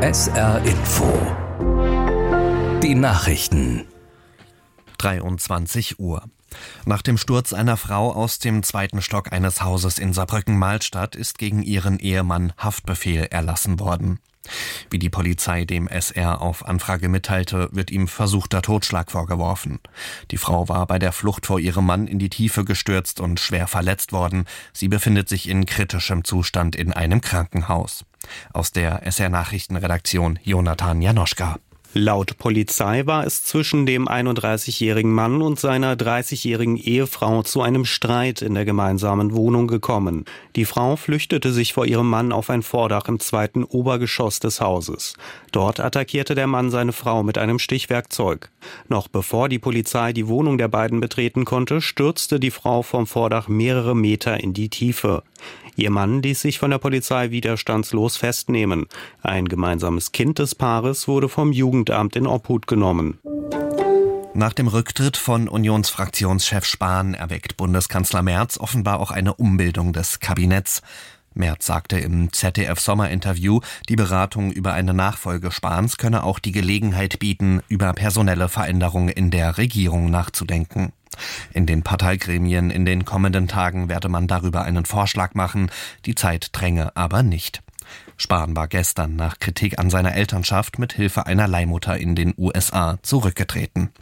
SR Info. Die Nachrichten. 23 Uhr. Nach dem Sturz einer Frau aus dem 2. Stock eines Hauses in Saarbrücken-Malstadt ist gegen ihren Ehemann Haftbefehl erlassen worden. Wie die Polizei dem SR auf Anfrage mitteilte, wird ihm versuchter Totschlag vorgeworfen. Die Frau war bei der Flucht vor ihrem Mann in die Tiefe gestürzt und schwer verletzt worden. Sie befindet sich in kritischem Zustand in einem Krankenhaus. Aus der SR-Nachrichtenredaktion Jonathan Janoschka. Laut Polizei war es zwischen dem 31-jährigen Mann und seiner 30-jährigen Ehefrau zu einem Streit in der gemeinsamen Wohnung gekommen. Die Frau flüchtete sich vor ihrem Mann auf ein Vordach im 2. Obergeschoss des Hauses. Dort attackierte der Mann seine Frau mit einem Stichwerkzeug. Noch bevor die Polizei die Wohnung der beiden betreten konnte, stürzte die Frau vom Vordach mehrere Meter in die Tiefe. Ihr Mann ließ sich von der Polizei widerstandslos festnehmen. Ein gemeinsames Kind des Paares wurde vom Jugendamt in Obhut genommen. Nach dem Rücktritt von Unionsfraktionschef Spahn erweckt Bundeskanzler Merz offenbar auch eine Umbildung des Kabinetts. Merz sagte im ZDF-Sommerinterview, die Beratung über eine Nachfolge Spahns könne auch die Gelegenheit bieten, über personelle Veränderungen in der Regierung nachzudenken. In den Parteigremien in den kommenden Tagen werde man darüber einen Vorschlag machen, die Zeit dränge aber nicht. Spahn war gestern nach Kritik an seiner Elternschaft mit Hilfe einer Leihmutter in den USA zurückgetreten.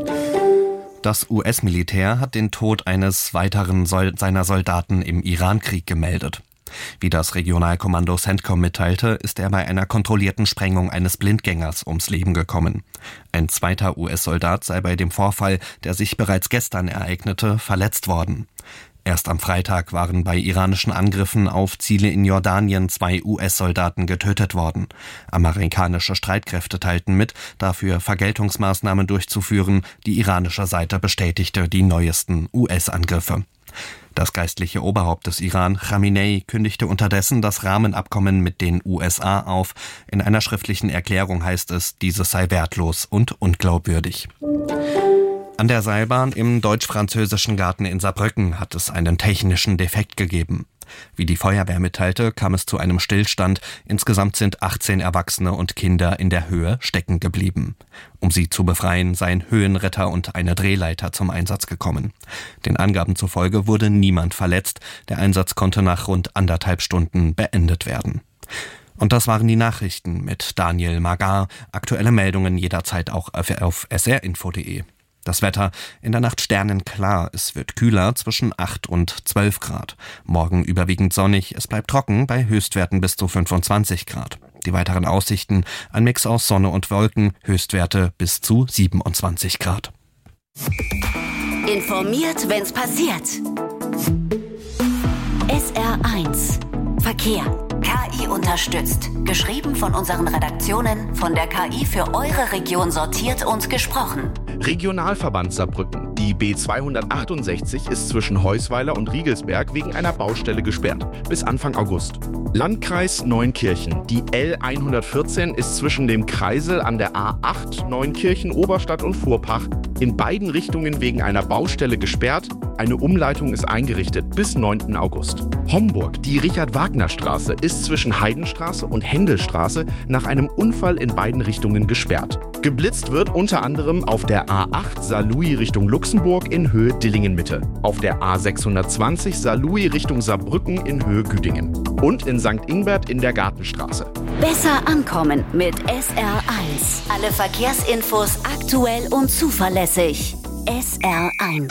Das US-Militär hat den Tod eines weiteren seiner Soldaten im Irankrieg gemeldet. Wie das Regionalkommando CENTCOM mitteilte, ist er bei einer kontrollierten Sprengung eines Blindgängers ums Leben gekommen. Ein zweiter US-Soldat sei bei dem Vorfall, der sich bereits gestern ereignete, verletzt worden. Erst am Freitag waren bei iranischen Angriffen auf Ziele in Jordanien 2 US-Soldaten getötet worden. Amerikanische Streitkräfte teilten mit, dafür Vergeltungsmaßnahmen durchzuführen. Die iranische Seite bestätigte die neuesten US-Angriffe. Das geistliche Oberhaupt des Iran, Khamenei, kündigte unterdessen das Rahmenabkommen mit den USA auf. In einer schriftlichen Erklärung heißt es, dieses sei wertlos und unglaubwürdig. An der Seilbahn im deutsch-französischen Garten in Saarbrücken hat es einen technischen Defekt gegeben. Wie die Feuerwehr mitteilte, kam es zu einem Stillstand. Insgesamt sind 18 Erwachsene und Kinder in der Höhe stecken geblieben. Um sie zu befreien, seien Höhenretter und eine Drehleiter zum Einsatz gekommen. Den Angaben zufolge wurde niemand verletzt. Der Einsatz konnte nach rund 1,5 Stunden beendet werden. Und das waren die Nachrichten mit Daniel Magar. Aktuelle Meldungen jederzeit auch auf srinfo.de. Das Wetter: in der Nacht sternenklar, es wird kühler zwischen 8 und 12 Grad. Morgen überwiegend sonnig, es bleibt trocken bei Höchstwerten bis zu 25 Grad. Die weiteren Aussichten: ein Mix aus Sonne und Wolken, Höchstwerte bis zu 27 Grad. Informiert, wenn's passiert. SR1 Verkehr. KI unterstützt. Geschrieben von unseren Redaktionen, von der KI für eure Region sortiert und gesprochen. Regionalverband Saarbrücken. Die B268 ist zwischen Heusweiler und Riegelsberg wegen einer Baustelle gesperrt. Bis Anfang August. Landkreis Neunkirchen. Die L114 ist zwischen dem Kreisel an der A8 Neunkirchen, Oberstadt und Fuhrpach in beiden Richtungen wegen einer Baustelle gesperrt. Eine Umleitung ist eingerichtet bis 9. August. Homburg. Die Richard-Wagner-Straße ist zwischen Heidenstraße und Händelstraße nach einem Unfall in beiden Richtungen gesperrt. Geblitzt wird unter anderem auf der A8 Saarlouis Richtung Luxemburg in Höhe Dillingen-Mitte, auf der A620 Saarlouis Richtung Saarbrücken in Höhe Güdingen und in St. Ingbert in der Gartenstraße. Besser ankommen mit SR1. Alle Verkehrsinfos aktuell und zuverlässig. SR1.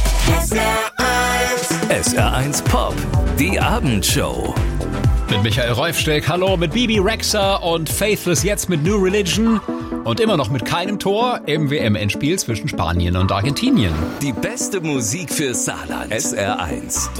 SR1 Pop, die Abendshow. Mit Michael Reufsteck, hallo, mit Bibi Rexha und Faithless jetzt mit New Religion und immer noch mit keinem Tor im WM-Endspiel zwischen Spanien und Argentinien. Die beste Musik für Saarland. SR1.